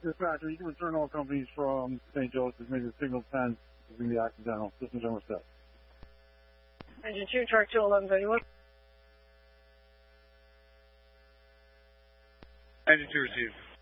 Dispatcher, you can return all companies from St. Joseph, maybe the signal 10 is going to be accidental. System general set. Engine 2, track 2, 1131. Engine 2 received.